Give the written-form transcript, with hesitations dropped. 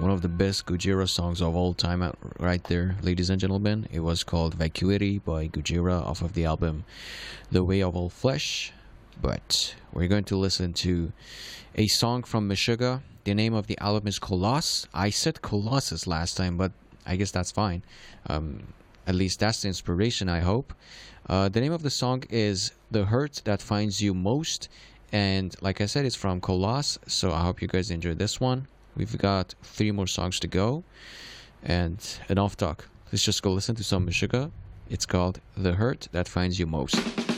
one of the best Gojira songs of all time right there, ladies and gentlemen. It was called Vacuity by Gojira off of the album The Way of All Flesh. But we're going to listen to a song from Meshuggah. The name of the album is Colossus. I said Colossus last time, but I guess that's fine. At least that's the inspiration, I hope. The name of the song is The Hurt That Finds You Most. And like I said, it's from Colossus. So I hope you guys enjoyed this one. We've got 3 more songs to go. And enough talk. Let's just go listen to some Meshuggah. It's called The Hurt That Finds You Most.